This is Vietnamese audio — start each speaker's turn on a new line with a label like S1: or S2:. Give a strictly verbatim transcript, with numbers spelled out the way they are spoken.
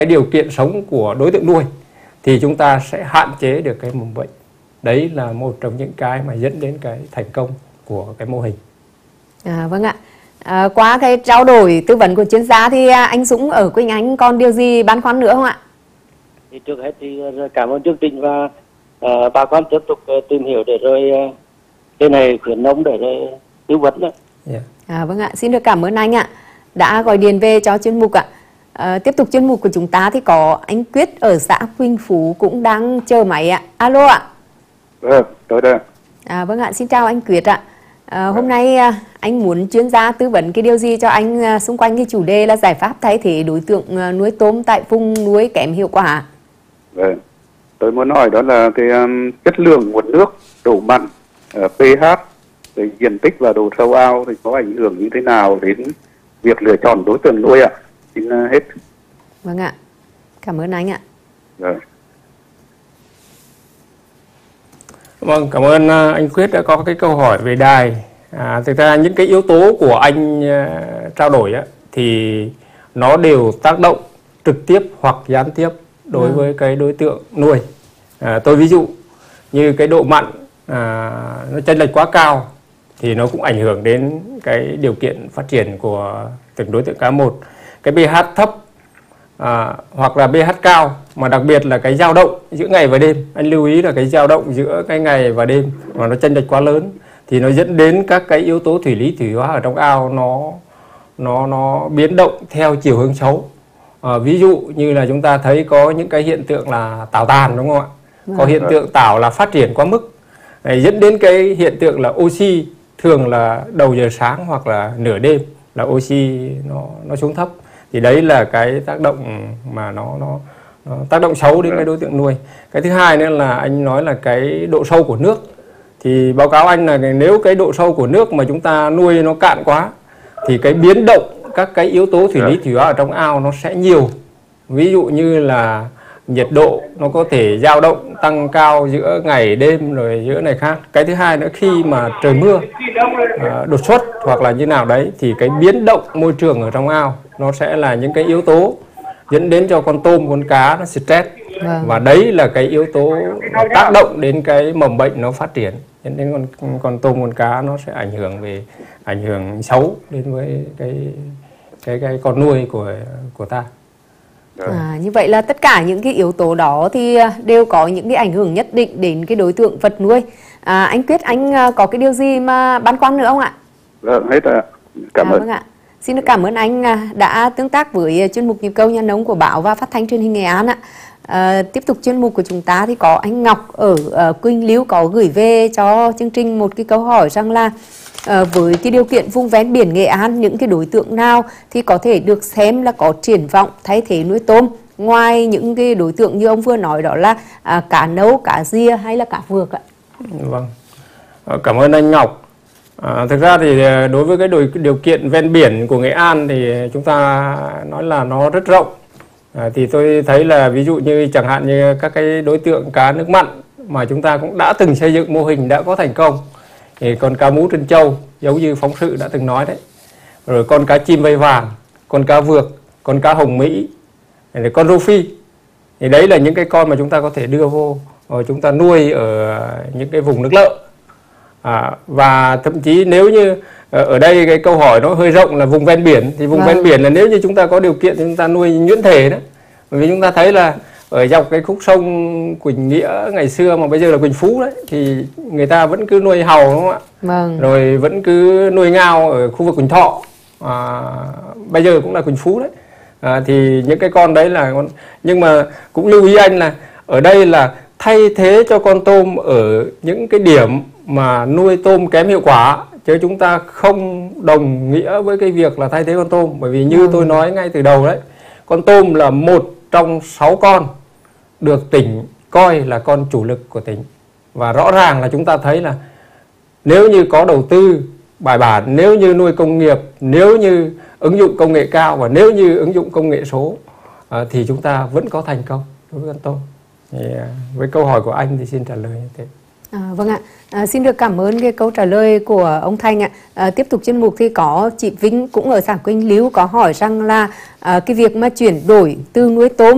S1: cái điều kiện sống của đối tượng nuôi thì chúng ta sẽ hạn chế được cái mầm bệnh. Đấy là một trong những cái mà dẫn đến cái thành công của cái mô hình.
S2: À, vâng ạ. À, qua cái trao đổi tư vấn của chuyên gia thì anh Dũng ở Quỳnh Anh còn điều gì băn khoăn nữa không ạ?
S3: Thì trước hết thì cảm ơn chương trình và uh, bà con tiếp tục uh, tìm hiểu để rồi uh, cái này khuyến nông để rồi tư vấn đó.
S2: Yeah. À, vâng ạ, xin được cảm ơn anh ạ đã gọi điện về cho chuyên mục ạ. À, tiếp tục chuyên mục của chúng ta thì có anh Quyết ở xã Quỳnh Phú cũng đang chờ máy ạ. Alo ạ.
S4: Vâng, tôi đây.
S2: À, vâng ạ, xin chào anh Quyết ạ. À, hôm nay à, anh muốn chuyên gia tư vấn cái điều gì cho anh à, xung quanh cái chủ đề là giải pháp thay thế đối tượng à, nuôi tôm tại vùng nuôi kém hiệu quả?
S4: Vâng, tôi muốn hỏi đó là cái um, chất lượng nguồn nước, độ mặn, uh, pH, cái diện tích và độ sâu ao thì có ảnh hưởng như thế nào đến việc lựa chọn đối tượng nuôi ạ? Xin uh, hết.
S2: Vâng ạ, cảm ơn anh ạ.
S4: Vâng.
S1: Vâng, cảm ơn anh Quyết đã có cái câu hỏi về đài. À, thực ra những cái yếu tố của anh uh, trao đổi á, thì nó đều tác động trực tiếp hoặc gián tiếp đối ừ. với cái đối tượng nuôi. À, tôi ví dụ như cái độ mặn à, nó chênh lệch quá cao thì nó cũng ảnh hưởng đến cái điều kiện phát triển của từng đối tượng cá một. Cái pH thấp à, hoặc là pH cao, mà đặc biệt là cái dao động giữa ngày và đêm. Anh lưu ý là cái dao động giữa cái ngày và đêm mà nó chênh lệch quá lớn thì nó dẫn đến các cái yếu tố thủy lý thủy hóa ở trong ao nó nó nó biến động theo chiều hướng xấu. À, ví dụ như là chúng ta thấy có những cái hiện tượng là tảo tàn, đúng không ạ? Vâng. Có hiện tượng tảo là phát triển quá mức, này, dẫn đến cái hiện tượng là oxy thường là đầu giờ sáng hoặc là nửa đêm là oxy nó nó xuống thấp. Thì đấy là cái tác động mà nó nó, nó tác động xấu đến cái đối tượng nuôi. Cái thứ hai nữa là anh nói là cái độ sâu của nước. Thì báo cáo anh là nếu cái độ sâu của nước mà chúng ta nuôi nó cạn quá thì cái biến động các cái yếu tố thủy lý thủy hóa ở trong ao nó sẽ nhiều. Ví dụ như là nhiệt độ nó có thể dao động tăng cao giữa ngày đêm rồi giữa này khác. Cái thứ hai nữa, khi mà trời mưa à, đột xuất hoặc là như nào đấy thì cái biến động môi trường ở trong ao nó sẽ là những cái yếu tố dẫn đến cho con tôm, con cá nó stress. Vâng. Và đấy là cái yếu tố tác động đến cái mầm bệnh nó phát triển, dẫn đến con con tôm, con cá nó sẽ ảnh hưởng về ảnh hưởng xấu đến với cái cái cái con nuôi của của ta.
S2: À, như vậy là tất cả những cái yếu tố đó thì đều có những cái ảnh hưởng nhất định đến cái đối tượng vật nuôi. À, anh Quyết, anh có cái điều gì mà băn khoăn nữa không ạ?
S4: Vâng, hết ạ. Cảm
S2: à,
S4: ơn.
S2: Vâng ạ. Xin được cảm ơn anh đã tương tác với chuyên mục Nhịp Cầu Nhà Nông của Báo và Phát thanh Truyền hình Nghệ An ạ. À, tiếp tục chuyên mục của chúng ta thì có anh Ngọc ở uh, Quỳnh Lưu có gửi về cho chương trình một cái câu hỏi rằng là uh, với cái điều kiện vùng ven biển Nghệ An, những cái đối tượng nào thì có thể được xem là có triển vọng thay thế nuôi tôm, ngoài những cái đối tượng như ông vừa nói đó là uh, cá nấu, cá ria hay là cá vược ạ?
S1: Vâng, cảm ơn anh Ngọc. À, thực ra thì đối với cái điều, điều kiện ven biển của Nghệ An thì chúng ta nói là nó rất rộng. À, thì tôi thấy là ví dụ như chẳng hạn như các cái đối tượng cá nước mặn mà chúng ta cũng đã từng xây dựng mô hình đã có thành công. Thì con cá mú trân châu giống như phóng sự đã từng nói đấy. Rồi con cá chim vây vàng, con cá vược, con cá hồng Mỹ, rồi con rô phi. Thì đấy là những cái con mà chúng ta có thể đưa vô rồi chúng ta nuôi ở những cái vùng nước lợ. À, và thậm chí nếu như ở đây cái câu hỏi nó hơi rộng là vùng ven biển thì vùng vâng. ven biển là nếu như chúng ta có điều kiện thì chúng ta nuôi nhuyễn thể đó. Bởi vì chúng ta thấy là ở dọc cái khúc sông Quỳnh Nghĩa ngày xưa mà bây giờ là Quỳnh Phú đấy thì người ta vẫn cứ nuôi hàu, đúng không ạ? Vâng. Rồi vẫn cứ nuôi ngao ở khu vực Quỳnh Thọ, à, bây giờ cũng là Quỳnh Phú đấy. À, thì những cái con đấy là con, nhưng mà cũng lưu ý anh là ở đây là thay thế cho con tôm ở những cái điểm mà nuôi tôm kém hiệu quả, chứ chúng ta không đồng nghĩa với cái việc là thay thế con tôm. Bởi vì như ừ. tôi nói ngay từ đầu đấy, con tôm là một trong sáu con được tỉnh coi là con chủ lực của tỉnh. Và rõ ràng là chúng ta thấy là nếu như có đầu tư bài bản, nếu như nuôi công nghiệp, nếu như ứng dụng công nghệ cao và nếu như ứng dụng công nghệ số à, thì chúng ta vẫn có thành công đối với con tôm. Thì, à, với câu hỏi của anh thì xin trả lời như thế.
S2: À, vâng ạ, à, xin được cảm ơn cái câu trả lời của ông Thanh ạ. À, tiếp tục chuyên mục thì có chị Vinh cũng ở xã Quỳnh Lưu có hỏi rằng là à, cái việc mà chuyển đổi từ nuôi tôm